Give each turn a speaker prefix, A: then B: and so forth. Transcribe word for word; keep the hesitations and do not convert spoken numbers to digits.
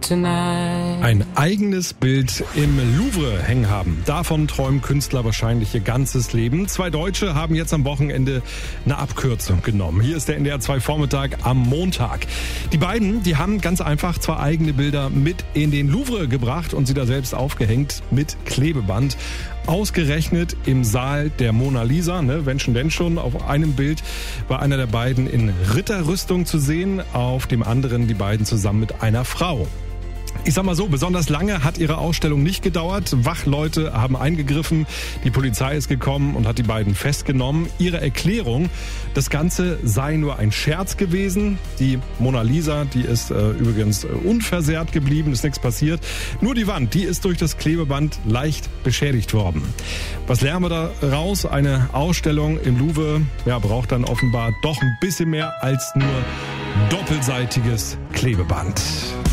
A: tonight.
B: Ein eigenes Bild im Louvre hängen haben. Davon träumen Künstler wahrscheinlich ihr ganzes Leben. Zwei Deutsche haben jetzt am Wochenende eine Abkürzung genommen. Hier ist der N D R zwei Vormittag am Montag. Die beiden, die haben ganz einfach zwei eigene Bilder mit in den Louvre gebracht und sie da selbst aufgehängt mit Klebeband. Ausgerechnet im Saal der Mona Lisa, ne, wenn schon denn schon. Auf einem Bild war einer der beiden in Ritterrüstung zu sehen, auf dem anderen die beiden zusammen mit einer Frau. Ich sag mal so, besonders lange hat ihre Ausstellung nicht gedauert. Wachleute haben eingegriffen, die Polizei ist gekommen und hat die beiden festgenommen. Ihre Erklärung, das Ganze sei nur ein Scherz gewesen. Die Mona Lisa, die ist äh, übrigens unversehrt geblieben, ist nichts passiert. Nur die Wand, die ist durch das Klebeband leicht beschädigt worden. Was lernen wir da raus? Eine Ausstellung im Louvre, ja, braucht dann offenbar doch ein bisschen mehr als nur doppelseitiges Klebeband.